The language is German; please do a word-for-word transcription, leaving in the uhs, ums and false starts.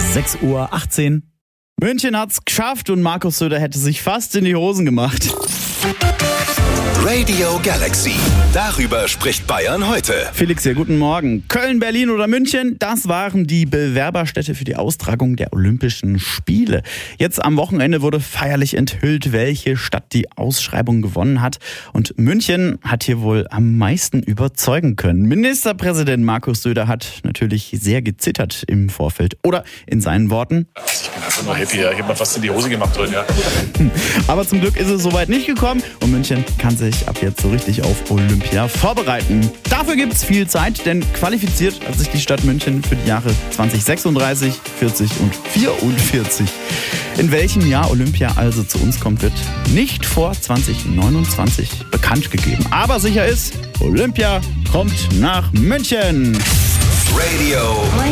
sechs Uhr achtzehn. München hat's geschafft und Markus Söder hätte sich fast in die Hosen gemacht. Radio Galaxy. Darüber spricht Bayern heute. Felix hier, guten Morgen. Köln, Berlin oder München, das waren die Bewerberstädte für die Austragung der Olympischen Spiele. Jetzt am Wochenende wurde feierlich enthüllt, welche Stadt die Ausschreibung gewonnen hat. Und München hat hier wohl am meisten überzeugen können. Ministerpräsident Markus Söder hat natürlich sehr gezittert im Vorfeld. Oder in seinen Worten: Ich bin einfach nur happy, ja. Ich habe mir fast in die Hose gemacht heute, ja. Aber zum Glück ist es soweit nicht gekommen und München kann sich ab jetzt so richtig auf Olympia vorbereiten. Dafür gibt es viel Zeit, denn qualifiziert hat sich die Stadt München für die Jahre zwanzig sechsunddreißig, vierzig und vierundvierzig. In welchem Jahr Olympia also zu uns kommt, wird nicht vor zwanzig neunundzwanzig bekannt gegeben. Aber sicher ist, Olympia kommt nach München. Radio